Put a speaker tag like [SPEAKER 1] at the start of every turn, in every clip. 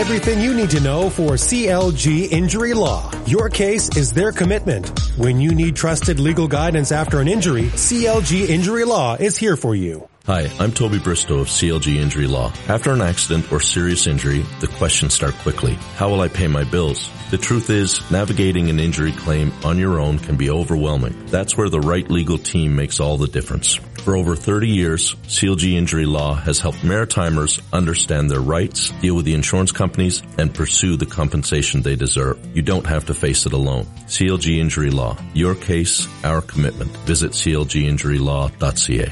[SPEAKER 1] everything you need to know for CLG Injury Law. Your case is their commitment. When you need trusted legal guidance after an injury, CLG Injury Law is here for you.
[SPEAKER 2] Hi, I'm Toby Bristow of CLG Injury Law. After an accident or serious injury, the questions start quickly. How will I pay my bills? The truth is, navigating an injury claim on your own can be overwhelming. That's where the right legal team makes all the difference. For over 30 years, CLG Injury Law has helped Maritimers understand their rights, deal with the insurance companies, and pursue the compensation they deserve. You don't have to face it alone. CLG Injury Law. Your case, our commitment. Visit clginjurylaw.ca.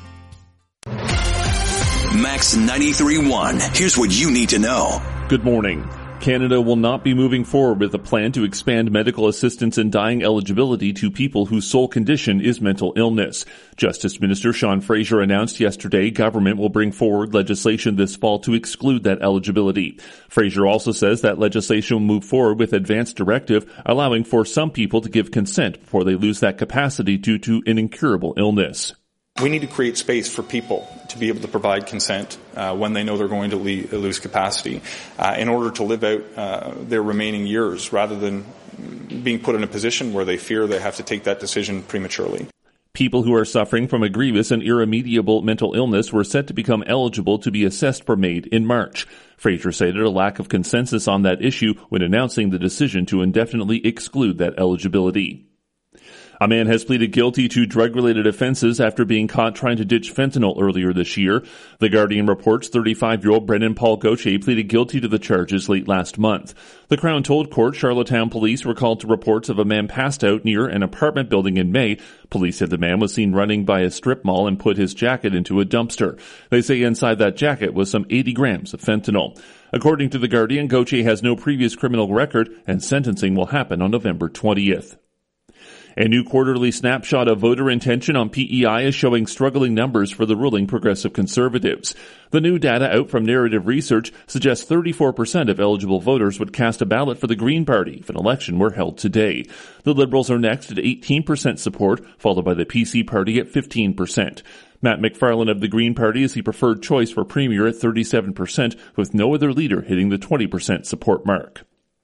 [SPEAKER 3] Max 93.1. Here's what you need to know.
[SPEAKER 4] Good morning. Canada will not be moving forward with a plan to expand medical assistance and dying eligibility to people whose sole condition is mental illness. Justice Minister Sean Fraser announced yesterday government will bring forward legislation this fall to exclude that eligibility. Fraser also says that legislation will move forward with advanced directive allowing for some people to give consent before they lose that capacity due to an incurable illness.
[SPEAKER 5] We need to create space for people to be able to provide consent when they know they're going to lose capacity in order to live out their remaining years rather than being put in a position where they fear they have to take that decision prematurely.
[SPEAKER 4] People who are suffering from a grievous and irremediable mental illness were set to become eligible to be assessed for MAID in March. Fraser cited a lack of consensus on that issue when announcing the decision to indefinitely exclude that eligibility. A man has pleaded guilty to drug-related offenses after being caught trying to ditch fentanyl earlier this year. The Guardian reports 35-year-old Brendan Paul Gauthier pleaded guilty to the charges late last month. The Crown told court Charlottetown police were called to reports of a man passed out near an apartment building in May. Police said the man was seen running by a strip mall and put his jacket into a dumpster. They say inside that jacket was some 80 grams of fentanyl. According to The Guardian, Gauthier has no previous criminal record and sentencing will happen on November 20th. A new quarterly snapshot of voter intention on PEI is showing struggling numbers for the ruling Progressive Conservatives. The new data out from Narrative Research suggests 34% of eligible voters would cast a ballot for the Green Party if an election were held today. The Liberals are next at 18% support, followed by the PC Party at 15%. Matt McFarlane of the Green Party is the preferred choice for Premier at 37%, with no other leader hitting the 20% support mark.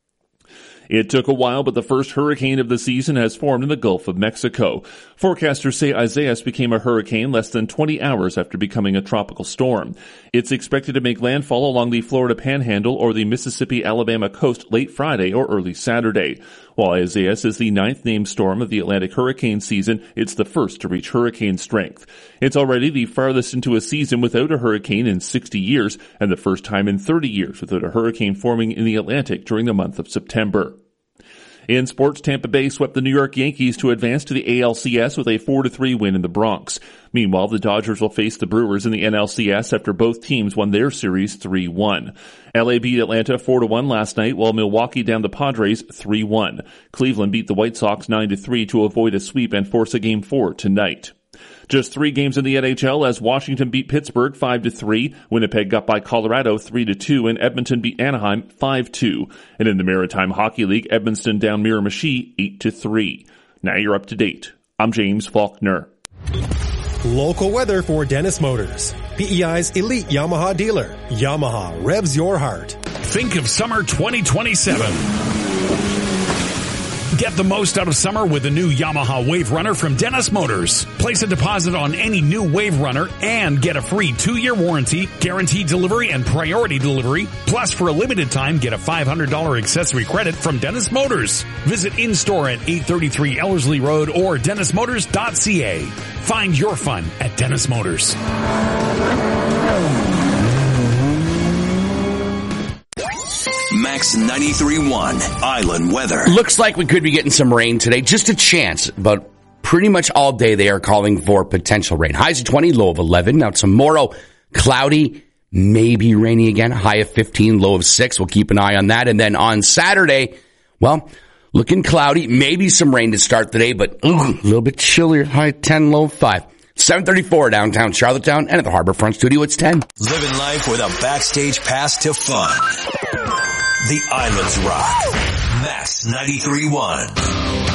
[SPEAKER 4] It took a while, but the first hurricane of the season has formed in the Gulf of Mexico. Forecasters say Isaias became a hurricane less than 20 hours after becoming a tropical storm. It's expected to make landfall along the Florida Panhandle or the Mississippi-Alabama coast late Friday or early Saturday. While Isaias is the 9th named storm of the Atlantic hurricane season, it's the first to reach hurricane strength. It's already the farthest into a season without a hurricane in 60 years, and the first time in 30 years without a hurricane forming in the Atlantic during the month of September. In sports, Tampa Bay swept the New York Yankees to advance to the ALCS with a 4-3 win in the Bronx. Meanwhile, the Dodgers will face the Brewers in the NLCS after both teams won their series 3-1. LA beat Atlanta 4-1 last night, while Milwaukee downed the Padres 3-1. Cleveland beat the White Sox 9-3 to avoid a sweep and force a Game 4 tonight. Just 3 games in the NHL as Washington beat Pittsburgh 5-3, Winnipeg got by Colorado 3-2, and Edmonton beat Anaheim 5-2. And in the Maritime Hockey League, Edmonton down Miramichi 8-3. Now you're up to date. I'm James Faulkner.
[SPEAKER 1] Local weather for Dennis Motors. PEI's elite Yamaha dealer. Yamaha revs your heart.
[SPEAKER 6] Think of summer 2027. Get the most out of summer with the new Yamaha Wave Runner from Dennis Motors. Place a deposit on any new Wave Runner and get a free 2-year warranty, guaranteed delivery, and priority delivery. Plus, for a limited time, get a $500 accessory credit from Dennis Motors. Visit in-store at 833 Ellerslie Road or dennismotors.ca. Find your fun at Dennis Motors.
[SPEAKER 3] Max 93.1 Island Weather.
[SPEAKER 7] Looks like we could be getting some rain today. Just a chance, but pretty much all day they are calling for potential rain. Highs of 20, low of 11. Now tomorrow, cloudy, maybe rainy again. High of 15, low of 6. We'll keep an eye on that. And then on Saturday, well, looking cloudy, maybe some rain to start the day, but a little bit chillier. High of 10, low of 5. 734 downtown Charlottetown, and at the Harborfront Studio, it's 10.
[SPEAKER 3] Living life with a backstage pass to fun. The Islands Rock. Max 93.1.